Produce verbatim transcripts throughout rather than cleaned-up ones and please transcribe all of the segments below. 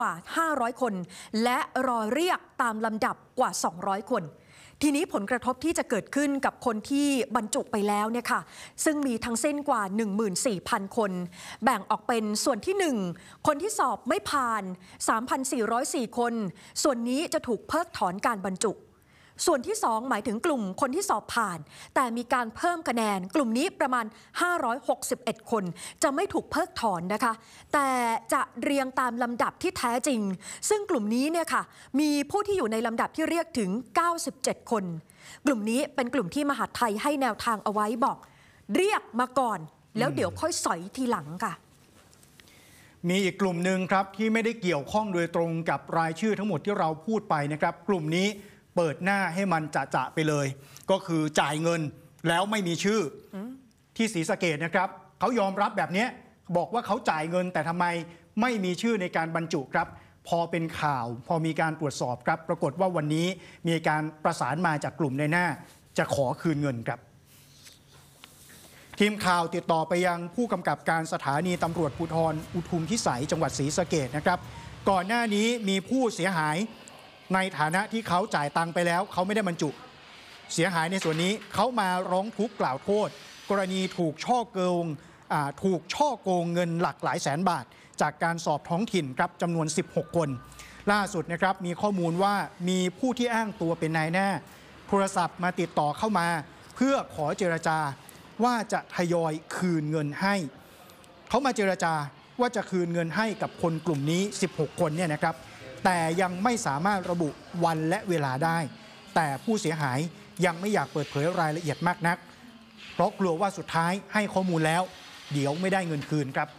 กว่าห้าร้อยคนและรอเรียกตามลำดับกว่าสองร้อยคนทีนี้ผลกระทบที่จะเกิดขึ้นกับคนที่บรรจุไปแล้วเนี่ยค่ะซึ่งมีทั้งสิ้นกว่า หนึ่งหมื่นสี่พัน คนแบ่งออกเป็นส่วนที่หนึ่งคนที่สอบไม่ผ่าน สามพันสี่ร้อยสี่ คนส่วนนี้จะถูกเพิกถอนการบรรจุส่วนที่สองหมายถึงกลุ่มคนที่สอบผ่านแต่มีการเพิ่มคะแนนกลุ่มนี้ประมาณห้าร้อยหกสิบเอ็ดคนจะไม่ถูกเพิกถอนนะคะแต่จะเรียงตามลำดับที่แท้จริงซึ่งกลุ่มนี้เนี่ยค่ะมีผู้ที่อยู่ในลำดับที่เรียกถึงเก้าสิบเจ็ดคนกลุ่มนี้เป็นกลุ่มที่มหาดไทยให้แนวทางเอาไว้บอกเรียกมาก่อนแล้วเดี๋ยวค่อยสอยทีหลังค่ะมีอีกกลุ่มหนึ่งครับที่ไม่ได้เกี่ยวข้องโดยตรงกับรายชื่อทั้งหมดที่เราพูดไปนะครับกลุ่มนี้เปิดหน้าให้มันจะๆไปเลยก็คือจ่ายเงินแล้วไม่มีชื่อที่ศรีสะเกษนะครับเขายอมรับแบบนี้บอกว่าเขาจ่ายเงินแต่ทำไมไม่มีชื่อในการบรรจุครับพอเป็นข่าวพอมีการตรวจสอบครับปรากฏว่าวันนี้มีการประสานมาจากกลุ่มในหน้าจะขอคืนเงินครับทีมข่าวติดต่อไปยังผู้กำกับการสถานีตำรวจภูธรอุทุมพิสัยจังหวัดศรีสะเกษนะครับก่อนหน้านี้มีผู้เสียหายในฐานะที่เขาจ่ายตังค์ไปแล้วเขาไม่ได้บรรจุเสียหายในส่วนนี้เขามาร้องทุกข์กล่าวโทษกรณีถูกช่อโกงถูกช่อโกงเงินหลักหลายแสนบาทจากการสอบท้องถิ่นครับจำนวนสิบหกคนล่าสุดนะครับมีข้อมูลว่ามีผู้ที่อ้างตัวเป็นนายหน้าโทรศัพท์มาติดต่อเข้ามาเพื่อขอเจรจาว่าจะทยอยคืนเงินให้เขามาเจรจาว่าจะคืนเงินให้กับคนกลุ่มนี้สิบหกคนเนี่ยนะครับแต่ยังไม่สามารถระบุวันและเวลาได้แต่ผู้เสียหายยังไม่อยากเปิดเผยรายละเอียดมากนักเพราะกลัวว่าสุดท้ายให้ข้อมูลแล้วเดี๋ยวไม่ได้เงินคืนครับ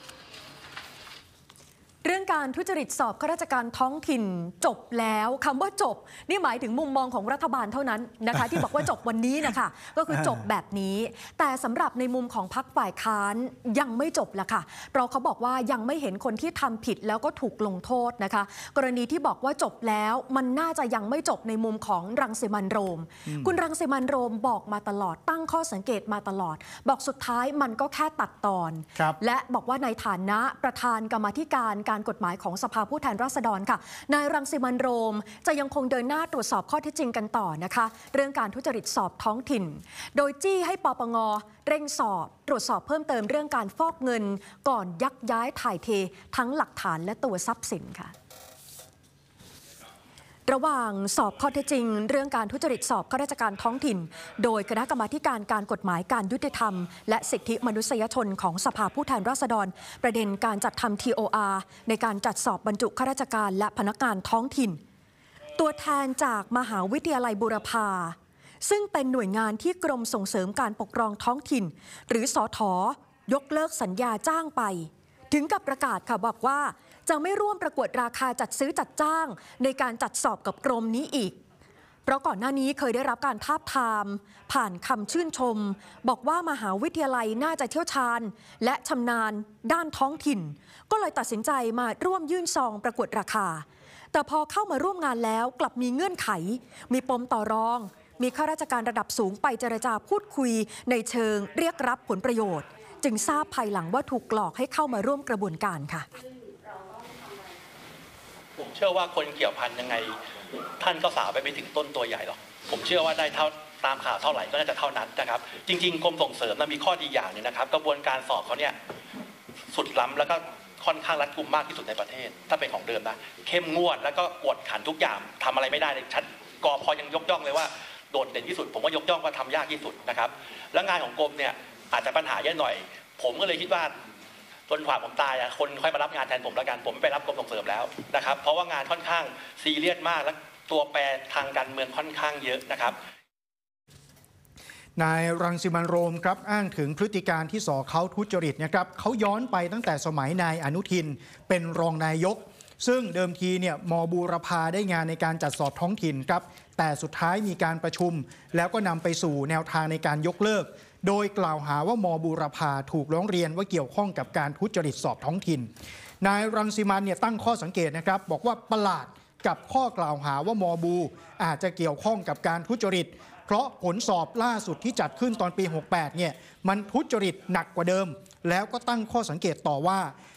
เรื่องการทุจริตสอบข้าราชการท้องถิ่นจบแล้วคำว่าจบนี่หมายถึงมุมมองของรัฐบาลเท่านั้นนะคะที่บอกว่าจบวันนี้นะคะก็คือจบแบบนี้แต่สำหรับในมุมของพรรคฝ่ายค้านยังไม่จบละค่ะเพราะเขาบอกว่ายังไม่เห็นคนที่ทำผิดแล้วก็ถูกลงโทษนะคะกรณีที่บอกว่าจบแล้วมันน่าจะยังไม่จบในมุมของรังสิมันต์โรมคุณรังสิมันต์โรมบอกมาตลอดตั้งข้อสังเกตมาตลอดบอกสุดท้ายมันก็แค่ตัดตอนและบอกว่าในฐานะประธานกรรมาธิการการกฎหมายของสภาผู้แทนราษฎรค่ะนายรังสิมันต์โรมจะยังคงเดินหน้าตรวจสอบข้อเท็จจริงกันต่อนะคะเรื่องการทุจริตสอบท้องถิ่นโดยจี้ให้ปปงเร่งสอบตรวจสอบเพิ่มเติมเรื่องการฟอกเงินก่อนยักย้ายถ่ายเททั้งหลักฐานและตัวทรัพย์สินค่ะระหว่างสอบข้อเท็จจริงเรื่องการทุจริตสอบข้าราชการท้องถิ่นโดยคณะกรรมาธิการการกฎหมายการยุติธรรมและสิทธิมนุษยชนของสภาผู้แทนราษฎรประเด็นการจัดทำ ที โอ อาร์ ในการจัดสอบบรรจุข้าราชการและพนักงานท้องถิ่นตัวแทนจากมหาวิทยาลัยบูรพาซึ่งเป็นหน่วยงานที่กรมส่งเสริมการปกครองท้องถิ่นหรือสท.ยกเลิกสัญญาจ้างไปถึงกับประกาศค่ะบอกว่าจะไม่ร่วมประกวดราคาจัดซื้อจัดจ้างในการจัดสอบกับกรมนี้อีกเพราะก่อนหน้านี้เคยได้รับการทาบทามผ่านคำชื่นชมบอกว่ามหาวิทยาลัยน่าจะเชี่ยวชาญและชำนาญด้านท้องถิ่นก็เลยตัดสินใจมาร่วมยื่นซองประกวดราคาแต่พอเข้ามาร่วมงานแล้วกลับมีเงื่อนไขมีปมต่อรองมีข้าราชการระดับสูงไปเจรจาพูดคุยในเชิงเรียกรับผลประโยชน์จึงทราบภายหลังว่าถูกหลอกให้เข้ามาร่วมกระบวนการค่ะผมเชื่อว่าคนเกี่ยวพันยังไงท่านก็สาวไปไม่ถึงต้นตัวใหญ่หรอกผมเชื่อว่าได้เท่าตามข่าวเท่าไหร่ก็น่าจะเท่านั้นนะครับจริงๆกรมส่งเสริมมีข้อดีอย่างนึงนะครับกระบวนการสอบเขาเนี่ยสุดล้ำแล้วก็ค่อนข้างรัดกุมมากที่สุดในประเทศถ้าเป็นของเดิมนะเข้มงวดแล้วก็กวดขันทุกอย่างทำอะไรไม่ได้เลยชัดกพยังยกย่องเลยว่าโดดเด่นที่สุดผมว่ายกย่องว่าทำยากที่สุดนะครับแล้วงานของกรมเนี่ยอาจจะปัญหาเยอะหน่อยผมก็เลยคิดว่าจนกว่าผมตายอ่ะคนค่อยมารับงานแทนผมแล้วกันผมไม่ไปรับกรมส่งเสริมแล้วนะครับเพราะว่างานค่อนข้างซีเรียสมากและตัวแปรทางการเมืองค่อนข้างเยอะนะครับนายรังสิมันต์โรมครับอ้างถึงพฤติการที่ส่อเขาทุจริตนะครับเขาย้อนไปตั้งแต่สมัยนายอนุทินเป็นรองนายกซึ่งเดิมทีเนี่ยม.บูรพาได้งานในการจัดสอบท้องถิ่นครับแต่สุดท้ายมีการประชุมแล้วก็นำไปสู่แนวทางในการยกเลิกโดยกล่าวหาว่าม.บูรพาถูกร้องเรียนว่าเกี่ยวข้องกับการทุจริตสอบท้องถิ่นนายรังสิมันต์เนี่ยตั้งข้อสังเกตนะครับบอกว่าประหลาดกับข้อกล่าวหาว่าม.บูอาจจะเกี่ยวข้องกับการทุจริตเพราะผลสอบล่าสุดที่จัดขึ้นตอนปีหกสิบแปดเนี่ยมันทุจริตหนักกว่าเดิมแล้วก็ตั้งข้อสังเกตต่อว่า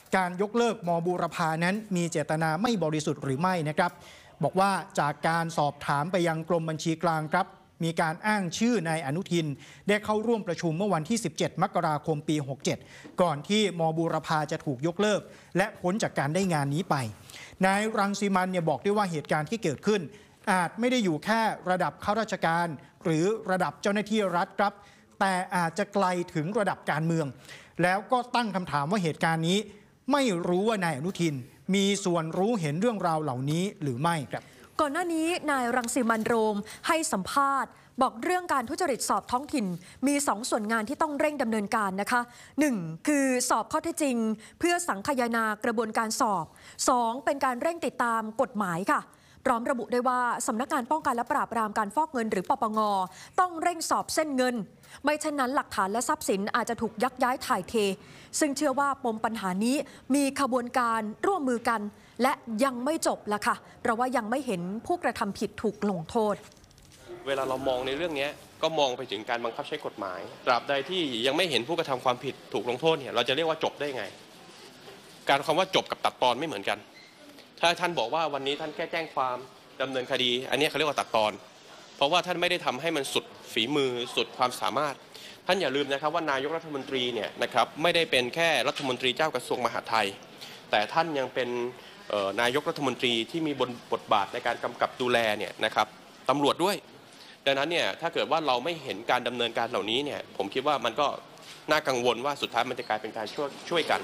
การยกเลิกม.บูรพานั้นมีเจตนาไม่บริสุทธิ์หรือไม่นะครับบอกว่าจากการสอบถามไปยังกรมบัญชีกลางครับมีการอ้างชื่อนายอนุทินได้เข้าร่วมประชุมเมื่อวันที่สิบเจ็ดมกราคมปีหกเจ็ดก่อนที่ม.บูรพาจะถูกยกเลิกและพ้นจากการได้งานนี้ไปนายรังสิมันเนี่ยบอกด้วยว่าเหตุการณ์ที่เกิดขึ้นอาจไม่ได้อยู่แค่ระดับข้าราชการหรือระดับเจ้าหน้าที่รัฐครับแต่อาจจะไกลถึงระดับการเมืองแล้วก็ตั้งคำถามว่าเหตุการณ์นี้ไม่รู้ว่านายอนุทินมีส่วนรู้เห็นเรื่องราวเหล่านี้หรือไม่ครับก่อนหน้านี้นายรังสิมันต์โรมให้สัมภาษณ์บอกเรื่องการทุจริตสอบท้องถิ่นมีสองส่วนงานที่ต้องเร่งดำเนินการนะคะหนึ่งคือสอบข้อเท็จจริงเพื่อสังคายนากระบวนการสอบสองเป็นการเร่งติดตามกฎหมายค่ะพร้อมระบุได้ว่าสำนักงานป้องกันและปราบปรามการฟอกเงินหรือปปงต้องเร่งสอบเส้นเงินไม่เช่นนั้นหลักฐานและทรัพย์สินอาจจะถูกยักย้ายถ่ายเทซึ่งเชื่อว่าปมปัญหานี้มีขบวนการร่วมมือกันและยังไม่จบละค่ะเพราะว่ายังไม่เห็นผู้กระทำผิดถูกลงโทษเวลาเรามองในเรื่องนี้ก็มองไปถึงการบังคับใช้กฎหมายตราบใดที่ยังไม่เห็นผู้กระทำความผิดถูกลงโทษเนี่ยเราจะเรียกว่าจบได้ไงการคำว่าจบกับตัดตอนไม่เหมือนกันถ้าท่านบอกว่าวันนี้ท่านแค่แจ้งความดำเนินคดีอันนี้เขาเรียกว่าตัดตอนเพราะว่าท่านไม่ได้ทำให้มันสุดฝีมือสุดความสามารถท่านอย่าลืมนะครับว่านายกรัฐมนตรีเนี่ยนะครับไม่ได้เป็นแค่รัฐมนตรีเจ้ากระทรวงมหาดไทยแต่ท่านยังเป็นนายกรัฐมนตรีที่มีบทบาทในการกำกับดูแลเนี่ยนะครับตำรวจด้วยดังนั้นเนี่ยถ้าเกิดว่าเราไม่เห็นการดำเนินการเหล่านี้เนี่ยผมคิดว่ามันก็น่ากังวลว่าสุดท้ายมันจะกลายเป็นการช่วยช่วยกัน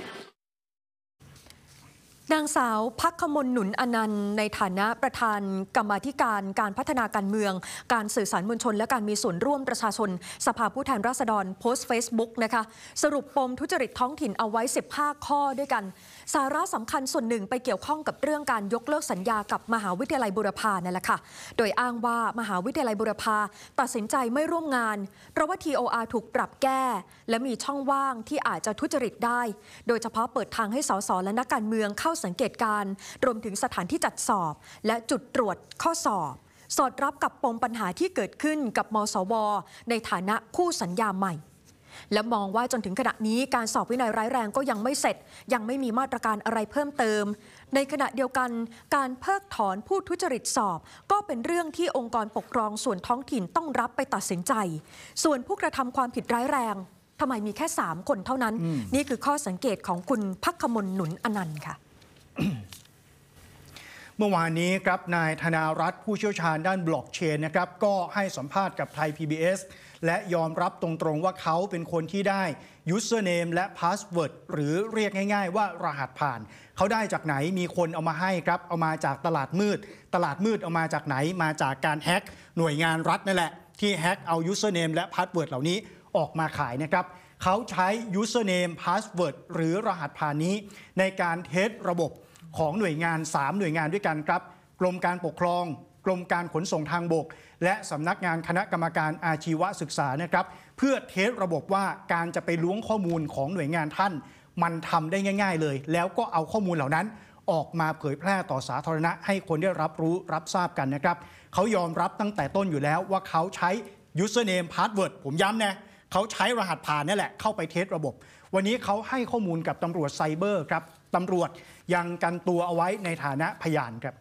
นางสาวภัคมลหนุนอนันต์ในฐานะประธานกรรมาธิการการพัฒนาการเมืองการสื่อสารมวลชนและการมีส่วนร่วมประชาชนสภาผู้แทนราษฎรโพสต์ Facebook นะคะสรุปปมทุจริตท้องถิ่นเอาไว้สิบห้าข้อด้วยกันสาระสำคัญส่วนหนึ่งไปเกี่ยวข้องกับเรื่องการยกเลิกสัญญากับมหาวิทยาลัยบูรพานั่นแหละค่ะโดยอ้างว่ามหาวิทยาลัยบูรพาตัดสินใจไม่ร่วมงานเพราะว่า ที โอ อาร์ ถูกปรับแก้และมีช่องว่างที่อาจจะทุจริตได้โดยเฉพาะเปิดทางให้สสและนักการเมืองเข้าสังเกตการรวมถึงสถานที่จัดสอบและจุดตรวจข้อสอบสอดรับกับปมปัญหาที่เกิดขึ้นกับมสวในฐานะคู่สัญญาใหม่และมองว่าจนถึงขณะนี้การสอบวินัยร้ายแรงก็ยังไม่เสร็จยังไม่มีมาตรการอะไรเพิ่มเติมในขณะเดียวกันการเพิกถอนผู้ทุจริตสอบก็เป็นเรื่องที่องค์กรปกครองส่วนท้องถิ่นต้องรับไปตัดสินใจส่วนผู้กระทำความผิดร้ายแรงทำไมมีแค่สามคนเท่านั้นนี่คือข้อสังเกตของคุณภัคมลหนุนอนันต์ค่ะเมื่อวานนี้ครับนายธนารัตน์ผู้เชี่ยวชาญด้านบล็อกเชนนะครับก็ให้สัมภาษณ์กับไทย พี บี เอส และยอมรับตรงๆว่าเขาเป็นคนที่ได้ username และ password หรือเรียกง่ายๆว่ารหัสผ่านเขาได้จากไหนมีคนเอามาให้ครับเอามาจากตลาดมืดตลาดมืดเอามาจากไหนมาจากการแฮ็กหน่วยงานรัฐนั่นแหละที่แฮ็กเอา username และ password เหล่านี้ออกมาขายนะครับเขาใช้ username password หรือรหัสผ่านนี้ในการเทสระบบของหน่วยงานสามหน่วยงานด้วยกันครับกรมการปกครองกรมการขนส่งทางบกและสำนักงานคณะกรรมการอาชีวศึกษานะครับเพื่อเทสระบบว่าการจะไปล้วงข้อมูลของหน่วยงานท่านมันทำได้ง่ายๆเลยแล้วก็เอาข้อมูลเหล่านั้นออกมาเผยแพร่ต่อสาธารณะให้คนได้รับรู้รับทราบกันนะครับเขายอมรับตั้งแต่ต้นอยู่แล้วว่าเขาใช้ username password ผมย้ำนะเขาใช้รหัสผ่านนี่แหละเข้าไปเทสระบบวันนี้เขาให้ข้อมูลกับตำรวจไซเบอร์ครับตำรวจยังกันตัวเอาไว้ในฐานะพยานครับ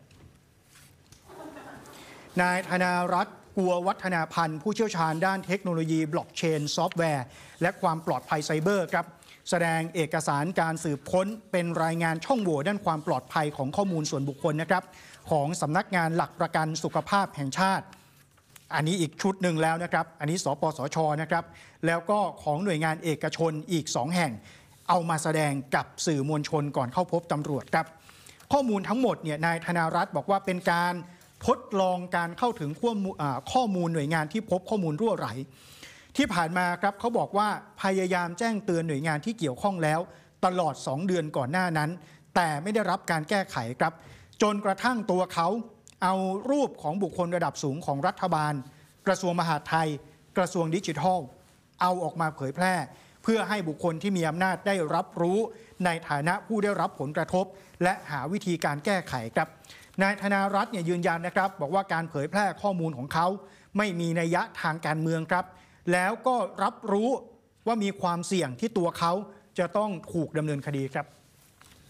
นายธนารัตน์กัววัฒนาพันธ์ผู้เชี่ยวชาญด้านเทคโนโลยีบล็อกเชนซอฟต์แวร์และความปลอดภัยไซเบอร์ครับแสดงเอกสารการสืบค้นเป็นรายงานช่องโหว่ด้านความปลอดภัยของข้อมูลส่วนบุคคลนะครับของสำนักงานหลักประกันสุขภาพแห่งชาติอันนี้อีกชุดหนึ่งแล้วนะครับอันนี้สปสช.นะครับแล้วก็ของหน่วยงานเอกชนอีกสองแห่งเอามาแสดงกับสื่อมวลชนก่อนเข้าพบตำรวจครับข้อมูลทั้งหมดเนี่ยนายธนารัตน์บอกว่าเป็นการทดลองการเข้าถึงข้อมูลหน่วยงานที่พบข้อมูลรั่วไหลที่ผ่านมาครับเขาบอกว่าพยายามแจ้งเตือนหน่วยงานที่เกี่ยวข้องแล้วตลอดสองเดือนก่อนหน้านั้นแต่ไม่ได้รับการแก้ไขครับจนกระทั่งตัวเขาเอารูปของบุคคลระดับสูงของรัฐบาลกระทรวงมหาดไทยกระทรวงดิจิทัลเอาออกมาเผยแพร่เพื่อให้บุคคลที่มีอำนาจได้รับรู้ในฐานะผู้ได้รับผลกระทบและหาวิธีการแก้ไขครับนายธนารัตน์เนี่ยยืนยันนะครับบอกว่าการเผยแพร่ข้อมูลของเขาไม่มีนัยยะทางการเมืองครับแล้วก็รับรู้ว่ามีความเสี่ยงที่ตัวเขาจะต้องถูกดำเนินคดีครับ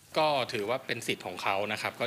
ก็ถือว่าเป็นสิทธิ์ของเขานะครับก็